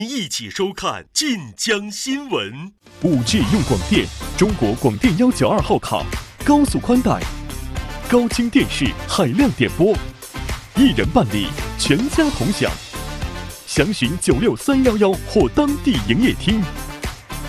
一起收看晋江新闻。 5G 用广电，中国广电192号卡，高速宽带，高清电视，海量点播，一人办理，全家同享。详询96311或当地营业厅。